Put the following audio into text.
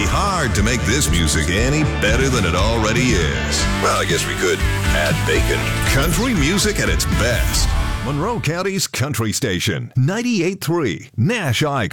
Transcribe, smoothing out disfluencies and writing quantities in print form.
be hard to make this music any better than it already is. Well, I guess we could add bacon. Country music at its best. Monroe County's country station, 98.3 Nash Icon.